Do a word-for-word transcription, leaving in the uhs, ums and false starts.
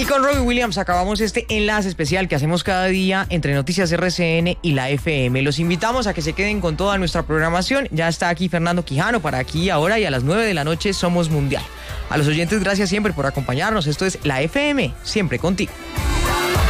Y con Robbie Williams acabamos este enlace especial que hacemos cada día entre Noticias R C N y la F M. Los invitamos a que se queden con toda nuestra programación. Ya está aquí Fernando Quijano para Aquí y Ahora, y a las nueve de la noche Somos Mundial. A los oyentes, gracias siempre por acompañarnos. Esto es la F M, siempre contigo.